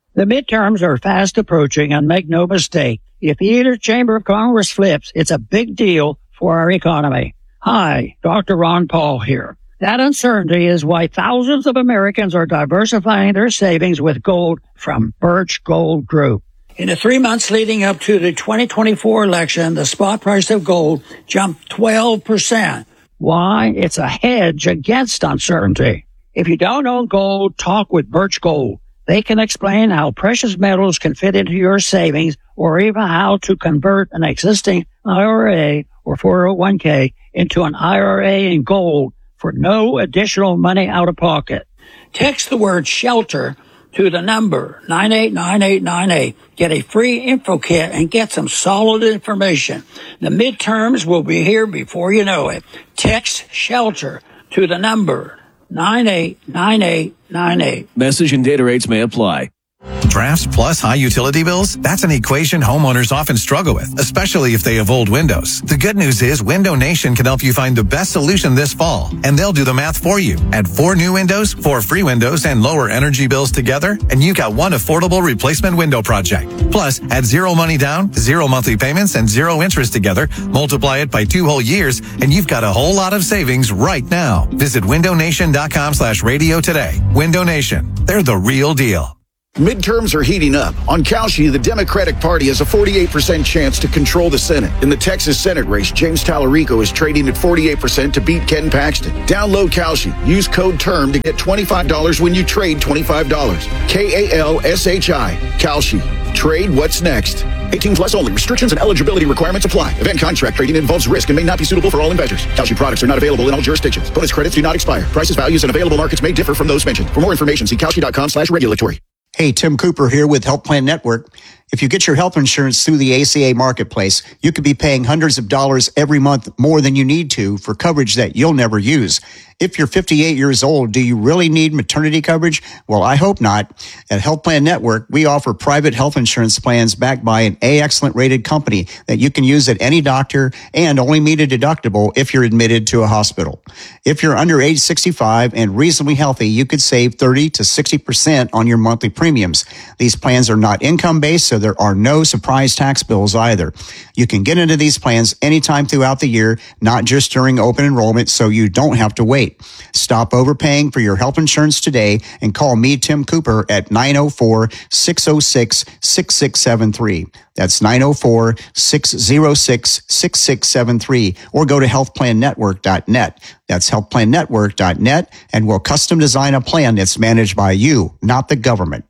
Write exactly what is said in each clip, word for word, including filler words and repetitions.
The midterms are fast approaching, and make no mistake, if either chamber of Congress flips, it's a big deal for our economy. Hi, Doctor Ron Paul here. That uncertainty is why thousands of Americans are diversifying their savings with gold from Birch Gold Group. In the three months leading up to the twenty twenty-four election, the spot price of gold jumped twelve percent. Why? It's a hedge against uncertainty. If you don't own gold, talk with Birch Gold. They can explain how precious metals can fit into your savings, or even how to convert an existing I R A or four oh one k into an I R A in gold for no additional money out of pocket. Text the word SHELTER to the number nine eight nine eight nine eight. Get a free info kit and get some solid information. The midterms will be here before you know it. Text SHELTER to the number nine eight nine eight nine eight. Message and data rates may apply. Drafts plus high utility bills? That's an equation homeowners often struggle with, especially if they have old windows. The good news is Window Nation can help you find the best solution this fall, and they'll do the math for you. Add four new windows, four free windows, and lower energy bills together, and you got one affordable replacement window project. Plus, add zero money down, zero monthly payments, and zero interest together, multiply it by two whole years, and you've got a whole lot of savings right now. Visit windownation.com slash radio today. Window Nation. They're the real deal. Midterms are heating up. On Kalshi, the Democratic Party has a forty-eight percent chance to control the Senate. In the Texas Senate race, James Tallarico is trading at forty-eight percent to beat Ken Paxton. Download Kalshi. Use code TERM to get twenty-five dollars when you trade twenty-five dollars. K A L S H I. Kalshi. Trade what's next. eighteen plus only. Restrictions and eligibility requirements apply. Event contract trading involves risk and may not be suitable for all investors. Kalshi products are not available in all jurisdictions. Bonus credits do not expire. Prices, values, and available markets may differ from those mentioned. For more information, see kalshi.com slash regulatory. Hey, Tim Cooper here with Health Plan Network. If you get your health insurance through the A C A Marketplace, you could be paying hundreds of dollars every month more than you need to for coverage that you'll never use. If you're fifty-eight years old, do you really need maternity coverage? Well, I hope not. At Health Plan Network, we offer private health insurance plans backed by an A Excellent rated company that you can use at any doctor and only meet a deductible if you're admitted to a hospital. If you're under age sixty-five and reasonably healthy, you could save thirty to sixty percent on your monthly premiums. These plans are not income-based, so there are no surprise tax bills either. You can get into these plans anytime throughout the year, not just during open enrollment, so you don't have to wait. Stop overpaying for your health insurance today and call me, Tim Cooper, at nine oh four, six oh six, six six seven three. That's nine oh four, six oh six, six six seven three. Or go to health plan network dot net. That's health plan network dot net, and we'll custom design a plan that's managed by you, not the government.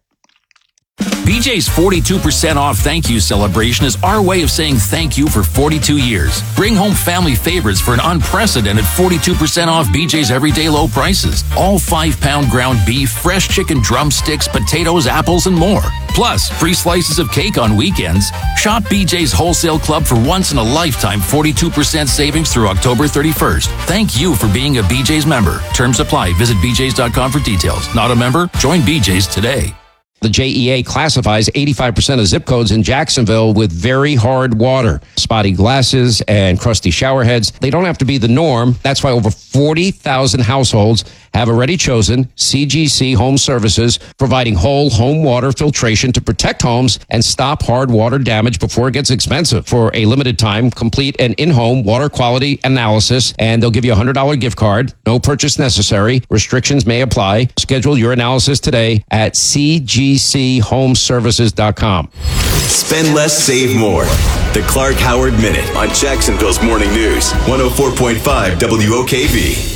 B J's forty-two percent off thank you celebration is our way of saying thank you for forty-two years. Bring home family favorites for an unprecedented forty-two percent off B J's everyday low prices. All five pound ground beef, fresh chicken drumsticks, potatoes, apples, and more. Plus, free slices of cake on weekends. Shop B J's Wholesale Club for once in a lifetime forty-two percent savings through October thirty-first. Thank you for being a B J's member. Terms apply. Visit b j's dot com for details. Not a member? Join B J's today. The J E A classifies eighty-five percent of zip codes in Jacksonville with very hard water. Spotty glasses and crusty shower heads, they don't have to be the norm. That's why over forty thousand households have already chosen C G C Home Services, providing whole home water filtration to protect homes and stop hard water damage before it gets expensive. For a limited time, complete an in-home water quality analysis, and they'll give you a one hundred dollars gift card. No purchase necessary. Restrictions may apply. Schedule your analysis today at c g c home services dot com. Spend less, save more. The Clark Howard Minute on Jacksonville's Morning News, one oh four point five W O K V.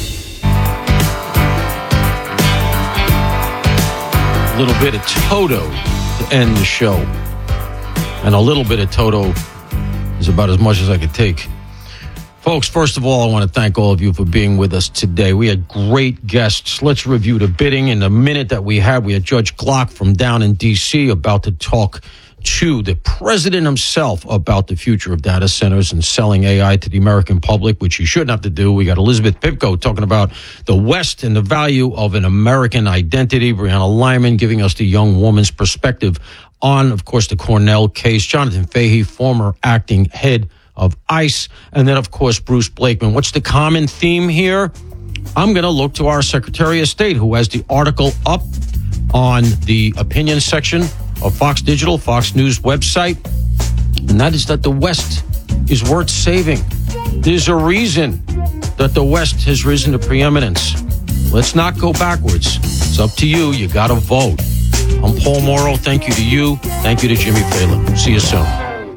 A little bit of Toto to end the show. And a little bit of Toto is about as much as I could take. Folks, first of all, I want to thank all of you for being with us today. We had great guests. Let's review the bidding. In the minute that we had, we had Judge Glock from down in D C about to talk to the president himself about the future of data centers and selling A I to the American public, which he shouldn't have to do. We got Elizabeth Pipko talking about the West and the value of an American identity. Brianna Lyman giving us the young woman's perspective on, of course, the Cornell case. Jonathan Fahey, former acting head of ICE. And then, of course, Bruce Blakeman. What's the common theme here? I'm going to look to our Secretary of State, who has the article up on the opinion section of Fox Digital, Fox News website, and that is that the West is worth saving. There's a reason that the West has risen to preeminence. Let's not go backwards. It's up to you. You got to vote. I'm Paul Morrow. Thank you to you. Thank you to Jimmy Phelan. See you soon.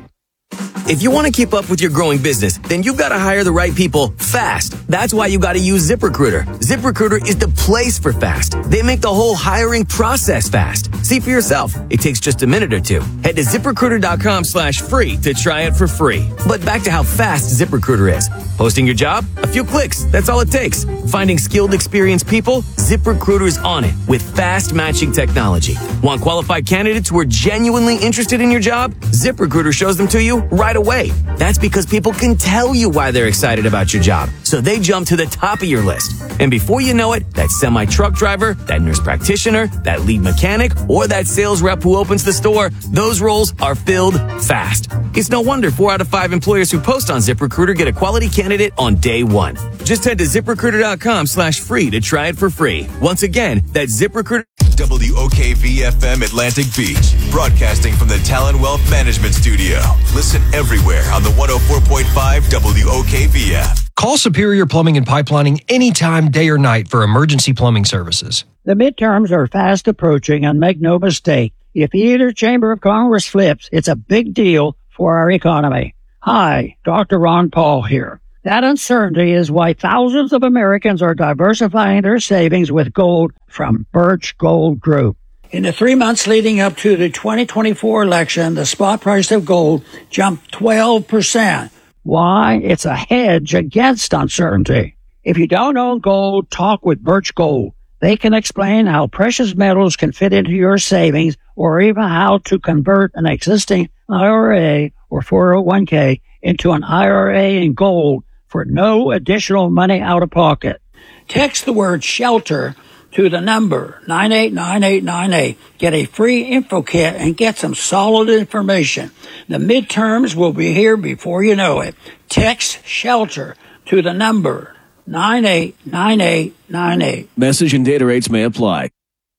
If you want to keep up with your growing business, then you've got to hire the right people fast. That's why you got to use ZipRecruiter. ZipRecruiter is the place for fast. They make the whole hiring process fast. See for yourself. It takes just a minute or two. Head to ZipRecruiter.com slash free to try it for free. But back to how fast ZipRecruiter is. Posting your job? A few clicks. That's all it takes. Finding skilled, experienced people? ZipRecruiter's on it with fast matching technology. Want qualified candidates who are genuinely interested in your job? ZipRecruiter shows them to you right away. That's because people can tell you why they're excited about your job. So they jump to the top of your list. And before you know it, that semi-truck driver, that nurse practitioner, that lead mechanic, or that sales rep who opens the store, those roles are filled fast. It's no wonder four out of five employers who post on ZipRecruiter get a quality candidate on day one. Just head to ZipRecruiter.com slash free to try it for free. Once again, that's ZipRecruiter. W O K V F M Atlantic Beach, broadcasting from the Talon Wealth Management Studio. Listen everywhere on the one oh four point five W O K V F. Call Superior Plumbing and Pipelining anytime, day or night, for emergency plumbing services. The midterms are fast approaching, and make no mistake, if either chamber of Congress flips, it's a big deal for our economy. Hi, Doctor Ron Paul here. That uncertainty is why thousands of Americans are diversifying their savings with gold from Birch Gold Group. In the three months leading up to the twenty twenty-four election, the spot price of gold jumped twelve percent. Why? It's a hedge against uncertainty. If you don't own gold, talk with Birch Gold. They can explain how precious metals can fit into your savings, or even how to convert an existing I R A or four oh one k into an I R A in gold for no additional money out of pocket. Text the word SHELTER to the number nine eight nine eight nine eight. Get a free info kit and get some solid information. The midterms will be here before you know it. Text SHELTER to the number nine eight nine eight nine eight. Message and data rates may apply.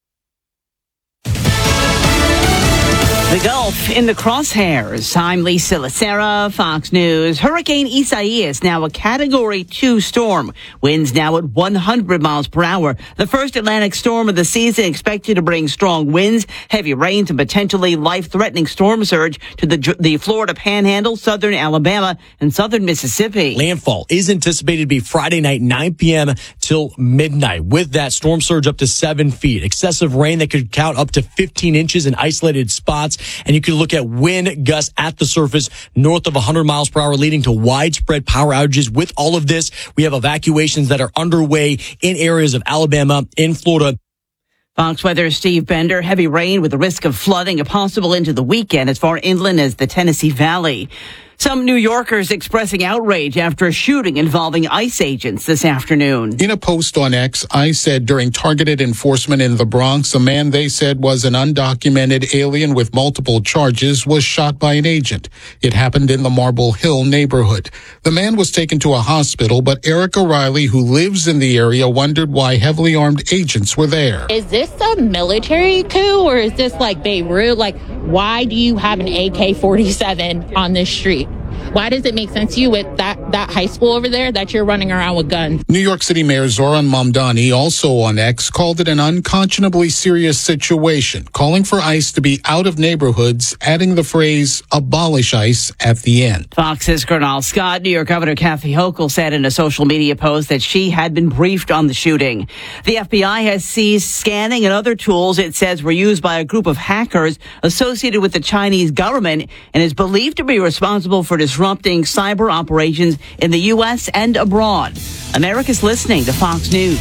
The Gulf in the crosshairs. I'm Lisa Lacera, Fox News. Hurricane Isaias, now a Category two storm. Winds now at one hundred miles per hour. The first Atlantic storm of the season, expected to bring strong winds, heavy rains, and potentially life-threatening storm surge to the, the Florida Panhandle, southern Alabama, and southern Mississippi. Landfall is anticipated to be Friday night, nine p.m. till midnight. With that, storm surge up to seven feet. Excessive rain that could count up to fifteen inches in isolated spots. And you can look at wind gusts at the surface north of one hundred miles per hour, leading to widespread power outages. With all of this, we have evacuations that are underway in areas of Alabama, in Florida. Fox Weather's Steve Bender. Heavy rain with the risk of flooding possible into the weekend as far inland as the Tennessee Valley. Some New Yorkers expressing outrage after a shooting involving ICE agents this afternoon. In a post on X, ICE said during targeted enforcement in the Bronx, a man they said was an undocumented alien with multiple charges was shot by an agent. It happened in the Marble Hill neighborhood. The man was taken to a hospital, but Erica Riley, who lives in the area, wondered why heavily armed agents were there. Is this a military coup or is this like Beirut? Like, why do you have an A K forty-seven on this street? Why does it make sense to you with that, that high school over there that you're running around with guns? New York City Mayor Zoran Mamdani, also on X, called it an unconscionably serious situation, calling for ICE to be out of neighborhoods, adding the phrase, abolish ICE at the end. Fox's Gernal Scott. New York Governor Kathy Hochul said in a social media post that she had been briefed on the shooting. The F B I has seized scanning and other tools it says were used by a group of hackers associated with the Chinese government and is believed to be responsible for disrupting cyber operations in the U S and abroad. America's listening to Fox News.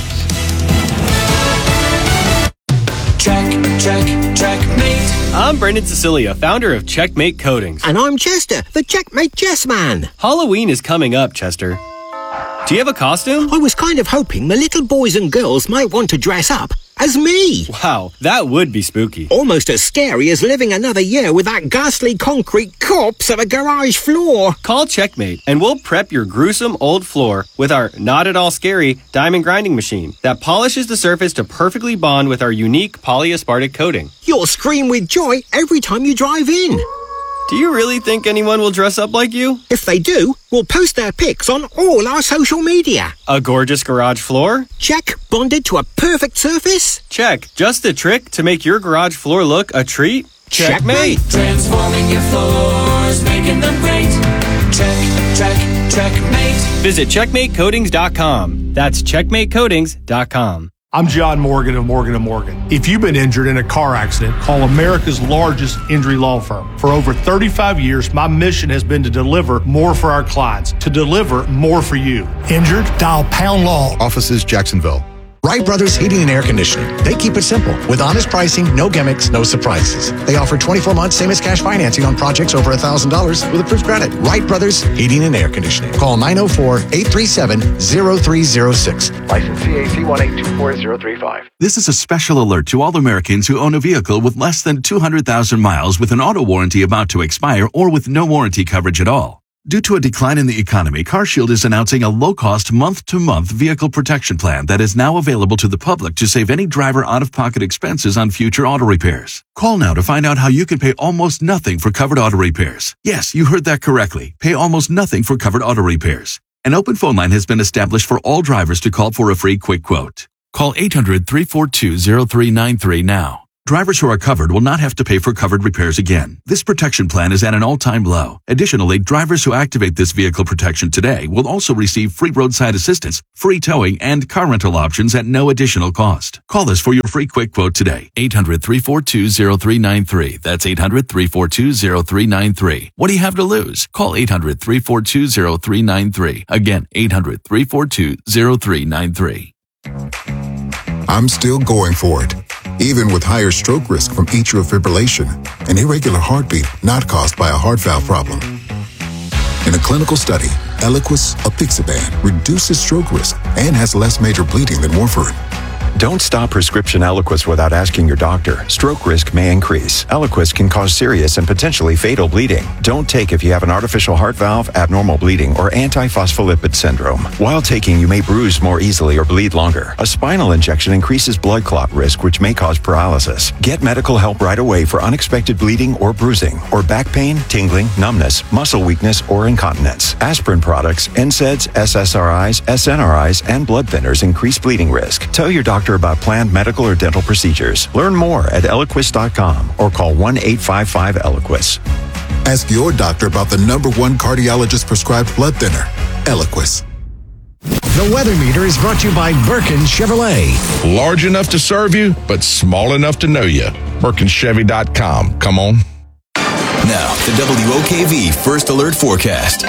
Check, check, checkmate. I'm Brendan Cecilia, founder of Checkmate Coatings. And I'm Chester, the Checkmate Chess Man. Halloween is coming up, Chester. Do you have a costume? I was kind of hoping the little boys and girls might want to dress up. as me. Wow, that would be spooky. Almost as scary as living another year with that ghastly concrete corpse of a garage floor. Call Checkmate, and we'll prep your gruesome old floor with our not at all scary diamond grinding machine that polishes the surface to perfectly bond with our unique polyaspartic coating. You'll scream with joy every time you drive in. Do you really think anyone will dress up like you? If they do, we'll post their pics on all our social media. A gorgeous garage floor? Check. Bonded to a perfect surface? Check. Just the trick to make your garage floor look a treat? Checkmate. Transforming your floors, making them great. Check, check, checkmate. Visit checkmate coatings dot com. That's checkmate coatings dot com. I'm John Morgan of Morgan and Morgan. If you've been injured in a car accident, call America's largest injury law firm. For over thirty-five years, my mission has been to deliver more for our clients, to deliver more for you. Injured? Dial Pound Law. Offices Jacksonville. Wright Brothers Heating and Air Conditioning. They keep it simple with honest pricing, no gimmicks, no surprises. They offer twenty-four months same as cash financing on projects over one thousand dollars with approved credit. Wright Brothers Heating and Air Conditioning. Call nine oh four, eight three seven, oh three oh six. License C A C one eight two four zero three five. This is a special alert to all Americans who own a vehicle with less than two hundred thousand miles with an auto warranty about to expire or with no warranty coverage at all. Due to a decline in the economy, CarShield is announcing a low-cost month-to-month vehicle protection plan that is now available to the public to save any driver out-of-pocket expenses on future auto repairs. Call now to find out how you can pay almost nothing for covered auto repairs. Yes, you heard that correctly. Pay almost nothing for covered auto repairs. An open phone line has been established for all drivers to call for a free quick quote. Call eight hundred, three four two, zero three nine three now. Drivers who are covered will not have to pay for covered repairs again. This protection plan is at an all-time low. Additionally, drivers who activate this vehicle protection today will also receive free roadside assistance, free towing, and car rental options at no additional cost. Call us for your free quick quote today. eight hundred, three four two, zero three nine three. That's eight hundred, three four two, zero three nine three. What do you have to lose? Call eight hundred, three four two, zero three nine three. Again, eight hundred, three four two, zero three nine three. I'm still going for it, even with higher stroke risk from atrial fibrillation, an irregular heartbeat not caused by a heart valve problem. In a clinical study, Eliquis apixaban reduces stroke risk and has less major bleeding than warfarin. Don't stop prescription Eliquis without asking your doctor. Stroke risk may increase. Eliquis can cause serious and potentially fatal bleeding. Don't take if you have an artificial heart valve, abnormal bleeding, or antiphospholipid syndrome. While taking, you may bruise more easily or bleed longer. A spinal injection increases blood clot risk, which may cause paralysis. Get medical help right away for unexpected bleeding or bruising, or back pain, tingling, numbness, muscle weakness, or incontinence. Aspirin products, N SAIDs, S S R Is, S N R Is, and blood thinners increase bleeding risk. Tell your doctor about planned medical or dental procedures. Learn more at Eliquis dot com or call one eight five five Eliquis. Ask your doctor about the number one cardiologist prescribed blood thinner, Eliquis. The Weather Meter is brought to you by Birkin Chevrolet. Large enough to serve you, but small enough to know you. Birkin Chevy dot com. Come on. Now, the W O K V First Alert Forecast.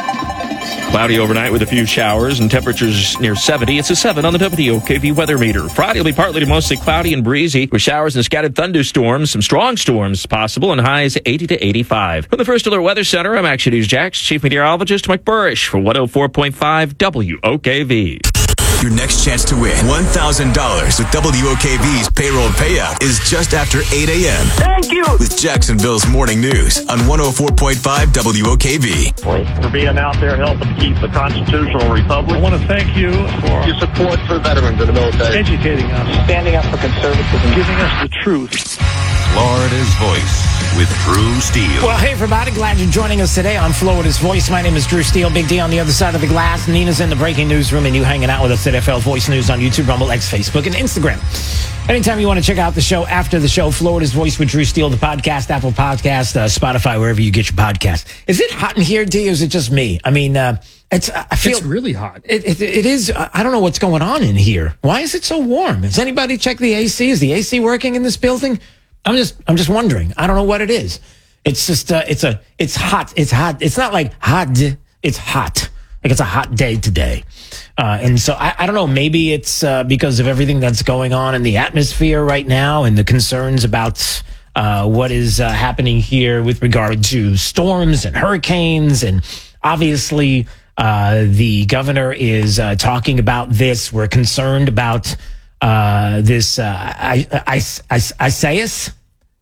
Cloudy overnight with a few showers and temperatures near seventy. It's a seven on the W O K V weather meter. Friday will be partly to mostly cloudy and breezy with showers and scattered thunderstorms. Some strong storms possible and highs eighty to eighty-five. From the First Alert Weather Center, I'm Action News Jax Chief Meteorologist Mike Burrish for one oh four point five W O K V. Your next chance to win one thousand dollars with W O K V's payroll payout is just after eight a.m. Thank you! With Jacksonville's Morning News on one oh four point five W O K V. For being out there helping keep the constitutional republic. I want to thank you for your support for veterans in the military. Educating us. Standing up for conservatism. Giving us the truth. Florida's Voice with Drew Steele. Well, hey, everybody. Glad you're joining us today on Florida's Voice. My name is Drew Steele. Big D on the other side of the glass. Nina's in the breaking newsroom, and you hanging out with us at F L Voice News on YouTube, Rumble, X, Facebook, and Instagram. Anytime you want to check out the show after the show, Florida's Voice with Drew Steele, the podcast, Apple Podcast, uh, Spotify, wherever you get your podcast. Is it hot in here, D, or is it just me? I mean, uh, it's I feel it's really hot. It, it, it is. I don't know what's going on in here. Why is it so warm? Has anybody checked the A C? Is the A C working in this building? I'm just, I'm just wondering. I don't know what it is. It's just, uh, it's a, it's hot. It's hot. It's not like hot. It's hot. Like it's a hot day today. Uh, and so I, I don't know, maybe it's, uh, because of everything that's going on in the atmosphere right now and the concerns about, uh, what is uh, happening here with regard to storms and hurricanes. And obviously, uh, the governor is, uh, talking about this. We're concerned about, uh, this uh, I, I, I, Isaias.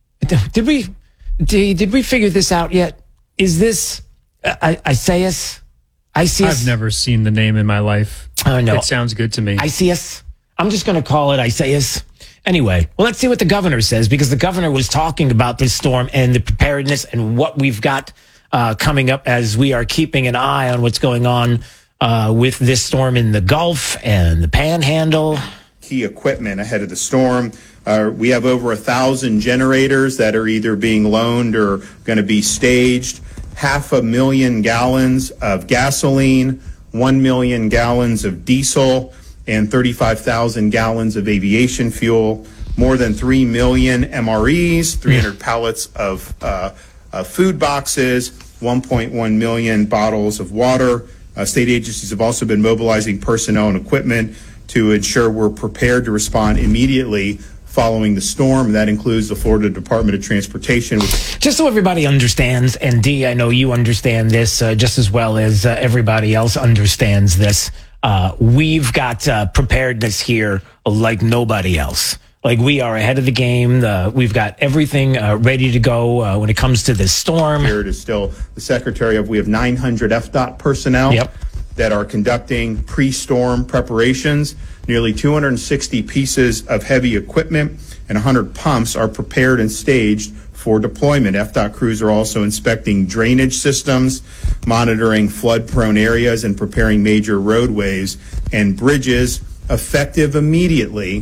Did we did, did we figure this out yet? Is this uh, Isaias? Isaias? I've never seen the name in my life. Oh no, it sounds good to me. Isaias. I'm just going to call it Isaias. Anyway, well, let's see what the governor says, because the governor was talking about this storm and the preparedness and what we've got uh, coming up as we are keeping an eye on what's going on uh, with this storm in the Gulf and the Panhandle. Key equipment ahead of the storm. Uh, we have over a thousand generators that are either being loaned or going to be staged. Half a million gallons of gasoline, one million gallons of diesel, and thirty-five thousand gallons of aviation fuel, more than three million M R Es, three hundred pallets of uh, uh, food boxes, one point one million bottles of water. Uh, state agencies have also been mobilizing personnel and equipment to ensure we're prepared to respond immediately following the storm. That includes the Florida Department of Transportation. Just so everybody understands, and Dee, I know you understand this uh, just as well as uh, everybody else understands this. Uh, we've got uh, preparedness here like nobody else. Like, we are ahead of the game. Uh, we've got everything uh, ready to go uh, when it comes to this storm. Here it is still the secretary of, we have nine hundred F D O T personnel yep. that are conducting pre-storm preparations. Nearly two hundred sixty pieces of heavy equipment and one hundred pumps are prepared and staged for deployment. F D O T crews are also inspecting drainage systems, monitoring flood-prone areas, and preparing major roadways and bridges. Effective immediately,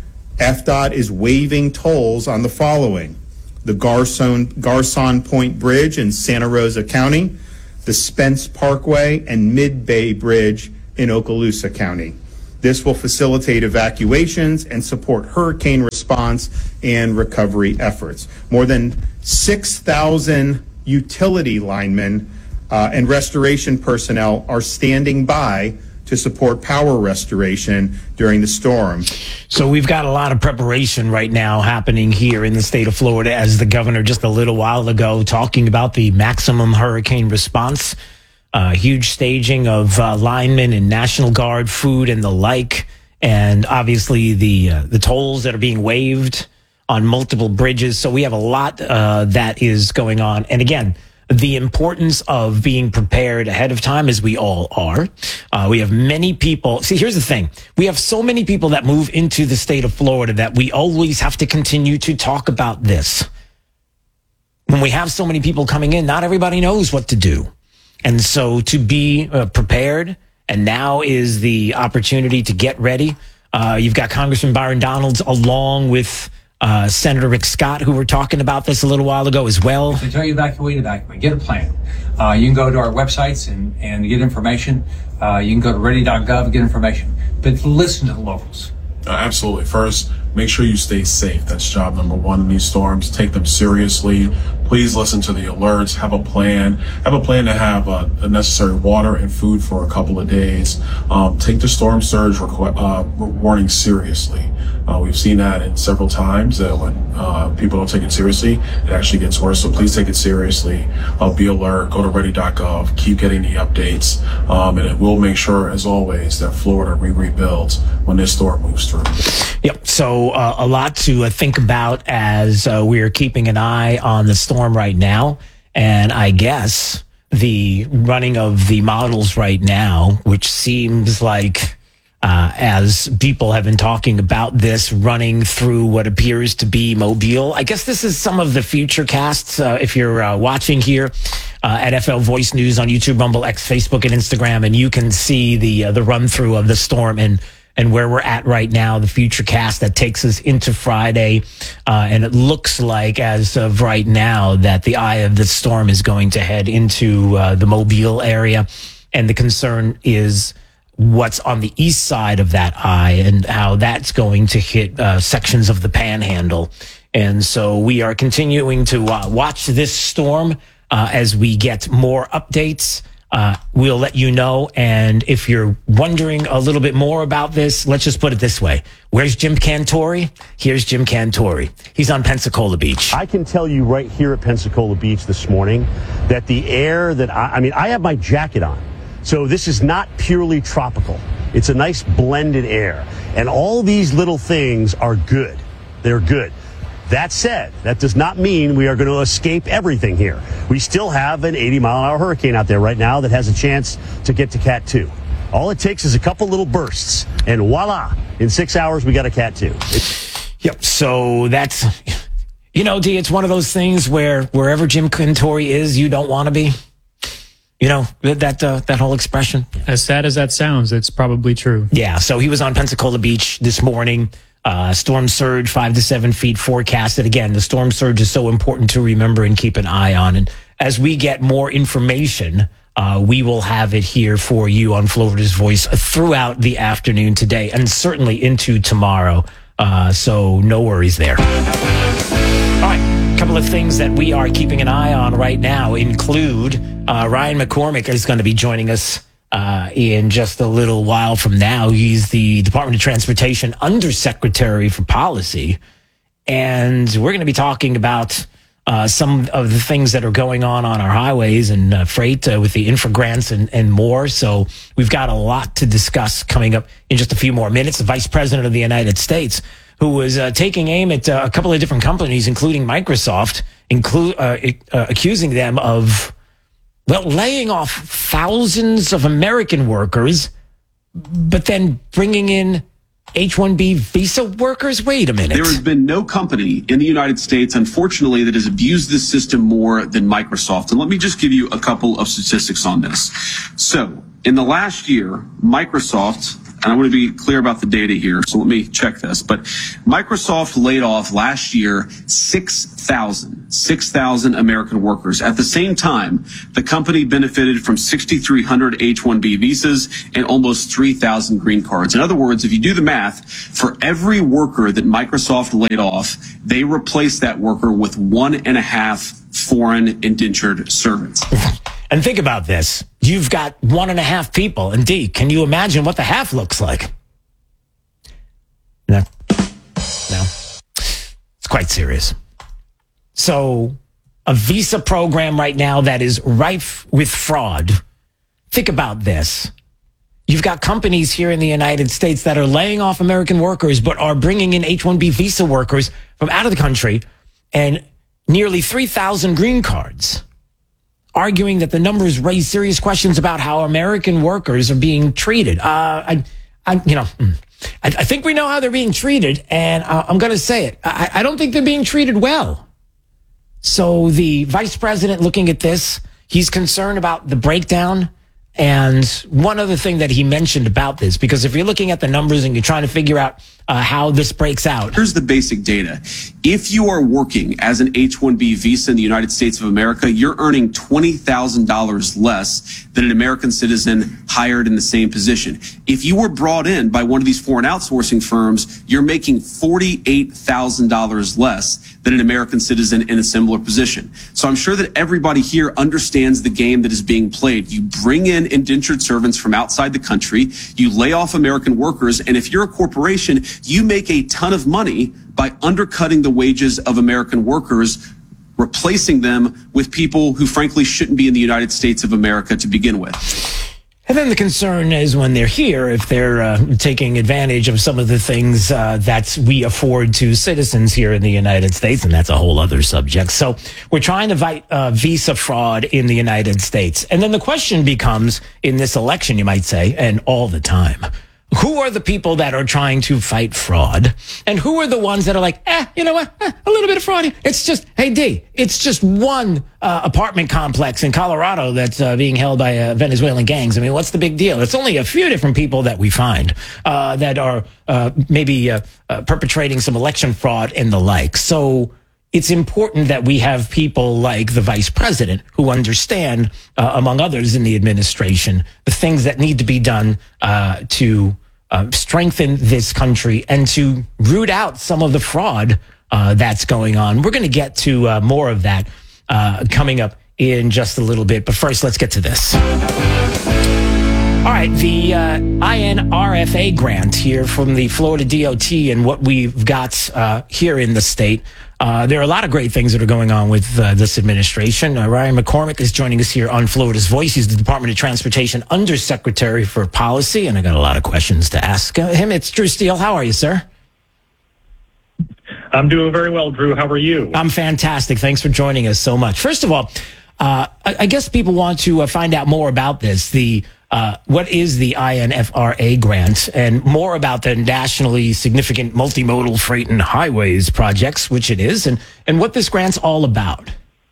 F D O T is waiving tolls on the following: the Garson, Garson Point Bridge in Santa Rosa County, the Spence Parkway and Mid-Bay Bridge in Okaloosa County. This will facilitate evacuations and support hurricane response and recovery efforts. More than six thousand utility linemen uh, and restoration personnel are standing by to support power restoration during the storm. So we've got a lot of preparation right now happening here in the state of Florida, as the governor just a little while ago talking about the maximum hurricane response. Uh, huge staging of uh, linemen and National Guard, food and the like, and obviously the uh, the tolls that are being waived on multiple bridges. So we have a lot uh, that is going on. And again, the importance of being prepared ahead of time, as we all are. Uh, we have many people. See, here's the thing. We have so many people that move into the state of Florida that we always have to continue to talk about this. When we have so many people coming in, not everybody knows what to do. And so to be uh, prepared, and now is the opportunity to get ready. Uh, you've got Congressman Byron Donalds along with uh, Senator Rick Scott, who were talking about this a little while ago as well. If they tell you to evacuate, evacuate. Get a plan. Uh, you can go to our websites and, and get information. Uh, you can go to ready dot gov and get information. But listen to the locals. Uh, absolutely. First, make sure you stay safe. That's job number one in these storms. Take them seriously. Please listen to the alerts. Have a plan. Have a plan to have uh, the necessary water and food for a couple of days. Um, take the storm surge requ- uh, warning seriously. Uh, we've seen that in several times that when uh, people don't take it seriously, it actually gets worse. So please take it seriously. Uh, be alert. Go to ready dot gov. Keep getting the updates. Um, and it will make sure, as always, that Florida re rebuilds when this storm moves through. Yep. So uh, a lot to uh, think about as uh, we're keeping an eye on the storm right now. And I guess the running of the models right now, which seems like, uh, as people have been talking about this running through what appears to be Mobile. I guess this is some of the future casts. Uh, if you're uh, watching here uh, at F L Voice News on YouTube, Rumble, X, Facebook, and Instagram, and you can see the uh, the run through of the storm and and where we're at right now, the future cast that takes us into Friday. Uh, and it looks like, as of right now, that the eye of the storm is going to head into uh, the Mobile area. And the concern is what's on the east side of that eye and how that's going to hit uh, sections of the Panhandle. And so we are continuing to uh, watch this storm uh, as we get more updates. Uh, we'll let you know. And if you're wondering a little bit more about this, let's just put it this way. Where's Jim Cantori? Here's Jim Cantori. He's on Pensacola Beach. I can tell you right here at Pensacola Beach this morning that the air that I, I mean, I have my jacket on. So this is not purely tropical. It's a nice blended air. And all these little things are good. They're good. That said, that does not mean we are going to escape everything here. We still have an eighty mile an hour hurricane out there right now that has a chance to get to Cat two. All it takes is a couple little bursts, and voila, in six hours we got a Cat two. It's- Yep. So that's, you know, D, it's one of those things where wherever Jim Cantore is, you don't want to be. You know, that uh, that whole expression. As sad as that sounds, it's probably true. Yeah. So he was on Pensacola Beach this morning. Uh, storm surge, five to seven feet forecasted. Again, the storm surge is so important to remember and keep an eye on. And as we get more information, uh, we will have it here for you on Florida's Voice throughout the afternoon today and certainly into tomorrow. Uh, so no worries there. All right. A couple of things that we are keeping an eye on right now include uh, Ryan McCormick is going to be joining us Uh, in just a little while from now. He's the Department of Transportation Undersecretary for Policy. And we're going to be talking about uh, some of the things that are going on on our highways and uh, freight uh, with the infra grants and, and more. So we've got a lot to discuss coming up in just a few more minutes. The Vice President of the United States, who was uh, taking aim at uh, a couple of different companies, including Microsoft, include uh, uh, accusing them of Well, laying off thousands of American workers, but then bringing in H one B visa workers? Wait a minute. There has been no company in the United States, unfortunately, that has abused this system more than Microsoft. And let me just give you a couple of statistics on this. So in the last year, Microsoft, and I want to be clear about the data here, so let me check this. But Microsoft laid off last year six thousand, six thousand American workers. At the same time, the company benefited from six thousand three hundred H one B visas and almost three thousand green cards. In other words, if you do the math, for every worker that Microsoft laid off, they replaced that worker with one and a half foreign indentured servants. And think about this. You've got one and a half people. And D, can you imagine what the half looks like? No. No. It's quite serious. So a visa program right now that is rife with fraud. Think about this. You've got companies here in the United States that are laying off American workers, but are bringing in H one B visa workers from out of the country and nearly three thousand green cards, arguing that the numbers raise serious questions about how American workers are being treated. Uh, I, I, you know, I, I think we know how they're being treated, and uh, I'm going to say it. I, I don't think they're being treated well. So the vice president looking at this, he's concerned about the breakdown. And one other thing that he mentioned about this, because if you're looking at the numbers and you're trying to figure out uh, how this breaks out. Here's the basic data. If you are working as an H one B visa in the United States of America, you're earning twenty thousand dollars less than an American citizen hired in the same position. If you were brought in by one of these foreign outsourcing firms, you're making forty-eight thousand dollars less than an American citizen in a similar position. So I'm sure that everybody here understands the game that is being played. You bring in indentured servants from outside the country, you lay off American workers, and if you're a corporation, you make a ton of money by undercutting the wages of American workers, replacing them with people who frankly shouldn't be in the United States of America to begin with. And then the concern is when they're here, if they're uh, taking advantage of some of the things uh, that we afford to citizens here in the United States, and that's a whole other subject. So we're trying to fight uh, visa fraud in the United States. And then the question becomes, in this election, you might say, and all the time, who are the people that are trying to fight fraud? And who are the ones that are like, eh, you know what, eh, a little bit of fraud. It's just, hey, D, it's just one uh, apartment complex in Colorado that's uh, being held by uh, Venezuelan gangs. I mean, what's the big deal? It's only a few different people that we find uh, that are uh, maybe uh, uh, perpetrating some election fraud and the like. So it's important that we have people like the vice president who understand, uh, among others in the administration, the things that need to be done uh, to uh, strengthen this country and to root out some of the fraud uh, that's going on. We're going to get to uh, more of that uh, coming up in just a little bit. But first, let's get to this. All right, the uh, I N R F A grant here from the Florida D O T and what we've got uh, here in the state. Uh, there are a lot of great things that are going on with uh, this administration. Uh, Ryan McCormick is joining us here on Florida's Voice. He's the Department of Transportation Undersecretary for Policy, and I got a lot of questions to ask uh, him. It's Drew Steele. How are you, sir? I'm doing very well, Drew. How are you? I'm fantastic. Thanks for joining us so much. First of all, uh, I, I guess people want to uh, find out more about this. The uh, what is the I N F R A grant, and more about the nationally significant multimodal freight and highways projects, which it is, and, and what this grant's all about.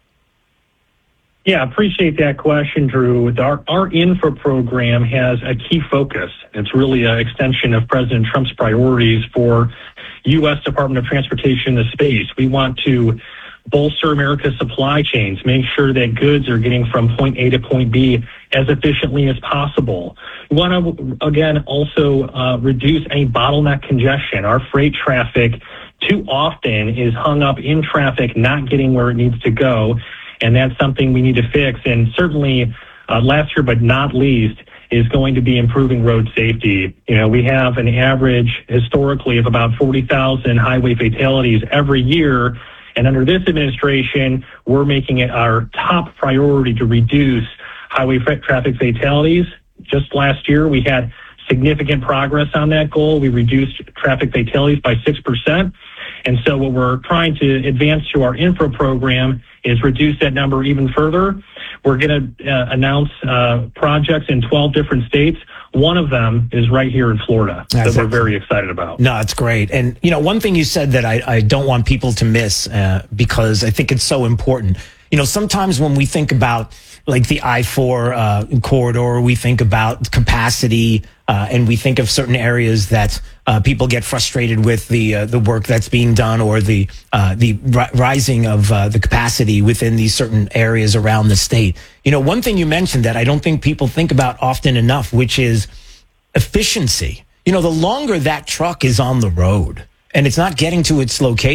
Yeah, appreciate that question, Drew. Our, our infra program has a key focus. It's really an extension of President Trump's priorities for U S Department of Transportation in the space. We want to bolster America's supply chains, make sure that goods are getting from point A to point B as efficiently as possible. We want to, again, also uh, reduce any bottleneck congestion. Our freight traffic too often is hung up in traffic, not getting where it needs to go, and that's something we need to fix. And certainly, uh, last year but not least, is going to be improving road safety. You know, we have an average historically of about forty thousand highway fatalities every year. And under this administration, we're making it our top priority to reduce highway traffic fatalities. Just last year, we had significant progress on that goal. We reduced traffic fatalities by six percent. And so what we're trying to advance to our infra program is reduce that number even further. We're going to uh, announce uh, projects in twelve different states. One of them is right here in Florida that we're very excited about. No, it's great. And, you know, one thing you said that I, I don't want people to miss uh, because I think it's so important. You know, sometimes when we think about like the I four uh, corridor, we think about capacity uh, and we think of certain areas that uh, people get frustrated with the uh, the work that's being done or the uh, the ri- rising of uh, the capacity within these certain areas around the state. You know, one thing you mentioned that I don't think people think about often enough, which is efficiency. You know, the longer that truck is on the road and it's not getting to its location,